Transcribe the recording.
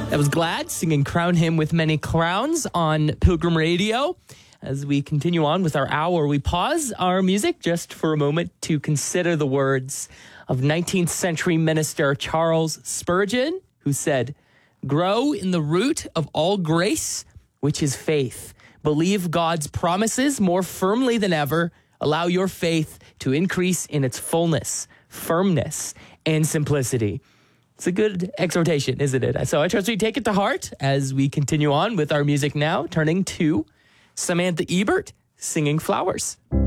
That was Glad singing Crown Him with Many Crowns on Pilgrim Radio. As we continue on with our hour, we pause our music just for a moment to consider the words of 19th century minister Charles Spurgeon, who said, "Grow in the root of all grace, which is faith. Believe God's promises more firmly than ever. Allow your faith to increase in its fullness, firmness, and simplicity." It's a good exhortation, isn't it? So I trust we take it to heart as we continue on with our music now, turning to Samantha Ebert singing Flowers.